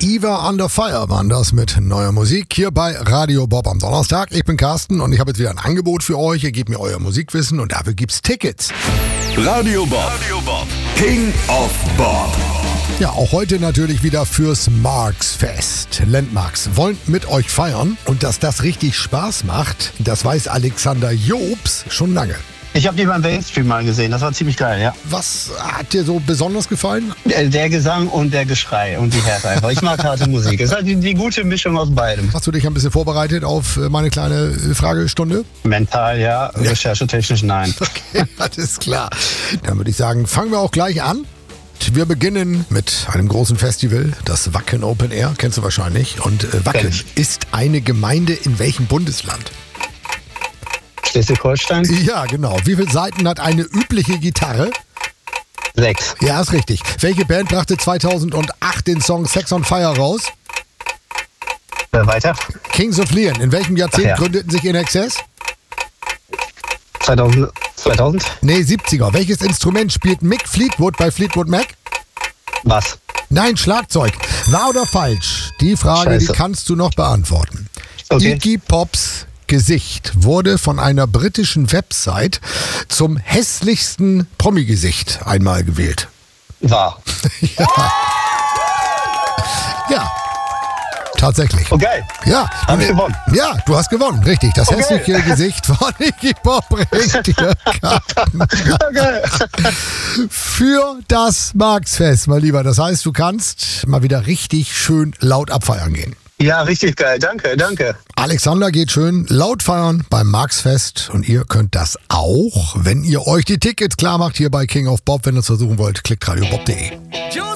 Eva Under Fire waren das mit neuer Musik hier bei Radio Bob am Donnerstag. Ich bin Carsten und ich habe jetzt wieder ein Angebot für euch. Ihr gebt mir euer Musikwissen und dafür gibt's Tickets. Radio Bob. King of Bob. Ja, auch heute natürlich wieder fürs Marx-Fest. Landmarks wollen mit euch feiern und dass das richtig Spaß macht, das weiß Alexander Jobs schon lange. Ich habe die beim Mainstream mal gesehen, das war ziemlich geil, ja. Was hat dir so besonders gefallen? Der Gesang und der Geschrei und die Härte einfach. Ich mag harte Musik. Es ist halt die gute Mischung aus beidem. Hast du dich ein bisschen vorbereitet auf meine kleine Fragestunde? Mental ja, recherchetechnisch nein. Okay, alles klar. Dann würde ich sagen, fangen wir auch gleich an. Wir beginnen mit einem großen Festival, das Wacken Open Air, kennst du wahrscheinlich. Und Wacken ist eine Gemeinde in welchem Bundesland? Schleswig-Holstein? Ja, genau. Wie viele Saiten hat eine übliche Gitarre? 6. Ja, ist richtig. Welche Band brachte 2008 den Song Sex on Fire raus? Weiter? Kings of Leon. In welchem Jahrzehnt gründeten sich In Excess? 2000? Nee, 70er. Welches Instrument spielt Mick Fleetwood bei Fleetwood Mac? Was? Nein, Schlagzeug. Wahr oder falsch? Die Frage, die kannst du noch beantworten. Okay. Iggy Pops Gesicht wurde von einer britischen Website zum hässlichsten Promi-Gesicht einmal gewählt. Wahr. Ja. Tatsächlich. Oh, geil. Ja. Hab ich gewonnen. Ja, du hast gewonnen, richtig. Das hässliche Gesicht von Iggy Pop bringt dir Karten Okay. für das Marx-Fest, mein Lieber. Das heißt, du kannst mal wieder richtig schön laut abfeiern gehen. Ja, richtig geil. Danke. Alexander geht schön laut feiern beim Marx-Fest und ihr könnt das auch, wenn ihr euch die Tickets klar macht hier bei King of Bob. Wenn ihr es versuchen wollt, klickt radiobob.de.